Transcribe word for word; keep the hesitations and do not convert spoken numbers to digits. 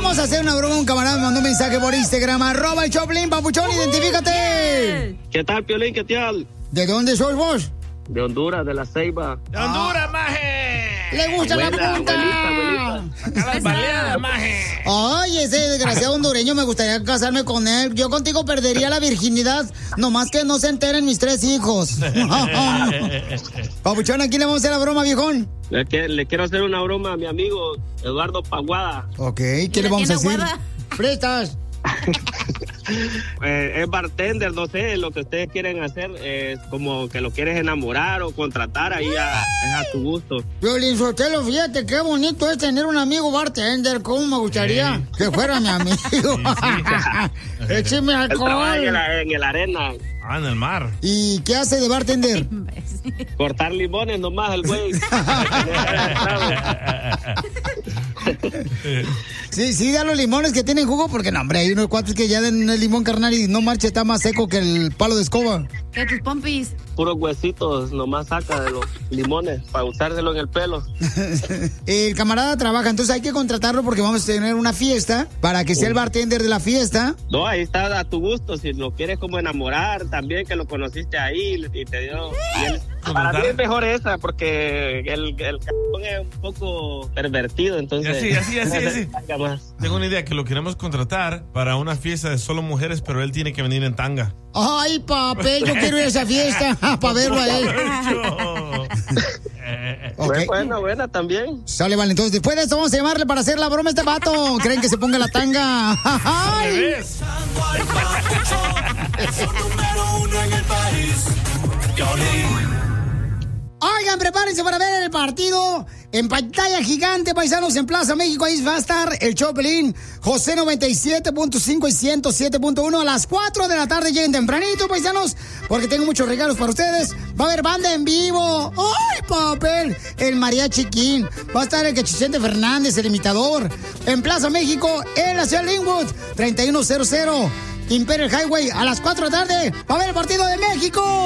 vamos a hacer una broma. Un camarada me mandó un mensaje por Instagram. Arroba el Choplin, papuchón, identifícate. ¿Qué tal, Piolín? ¿Qué tal? ¿De dónde sos vos? De Honduras, de La Ceiba. ¡De Honduras, maje! ¡Le gusta Abuela, la punta! abuelita, abuelita. Acá las baleadas, maje. Ay, ese desgraciado hondureño, me gustaría casarme con él. Yo contigo perdería la virginidad, nomás que no se enteren mis tres hijos. Papuchón, ¿a quién le vamos a hacer la broma, viejón? Le, que- le quiero hacer una broma a mi amigo Eduardo Paguada. Ok, ¿qué le vamos a decir? Prestas. Eh, es bartender, no sé, lo que ustedes quieren hacer es como que lo quieres enamorar o contratar, ahí a, es a tu gusto. Violín Sotelo, fíjate qué bonito es tener un amigo bartender. ¿Cómo me gustaría que fuera mi amigo? Écheme Él trabaja en alcohol. el, en el arena, Ah, en el mar. ¿Y qué hace de bartender? cortar limones nomás el güey. Sí, sí, da los limones que tienen jugo, porque no, hombre, hay unos cuates que ya den el limón carnal y no marche, está más seco que el palo de escoba. ¿Qué tus pompis? Puros huesitos nomás saca de los limones para usárselo en el pelo. El camarada trabaja, entonces hay que contratarlo porque vamos a tener una fiesta para que sea el bartender de la fiesta. No, ahí está a tu gusto. Si lo quieres como enamorar, también que lo conociste ahí y te dio. Y él- para mí es mejor esa, porque el, el cabrón es un poco pervertido, entonces. Y así, así, así, así. Salga más. Tengo una idea que lo queremos contratar para una fiesta de solo mujeres, pero él tiene que venir en tanga. Ay, papel, yo quiero ir a esa fiesta para verlo a él. Ok. Bueno, buena, buena también. Sale, vale, entonces después de esto vamos a llamarle para hacer la broma a este vato. ¿Creen que se ponga la tanga? ¡Ay! Número uno en el país. Piolín. Oigan, prepárense para ver el partido en pantalla gigante, paisanos, en Plaza México. Ahí va a estar el Choplin, José noventa y siete punto cinco y ciento siete punto uno a las cuatro de la tarde. Lleguen tempranito, paisanos, porque tengo muchos regalos para ustedes. Va a haber banda en vivo. ¡Ay, papel! El Mariachi King. Va a estar el Cachicente Fernández, el imitador. En Plaza México, en la ciudad de Linwood, treinta y uno cero cero Imperial Highway, a las cuatro de la tarde. Va a haber el partido de México.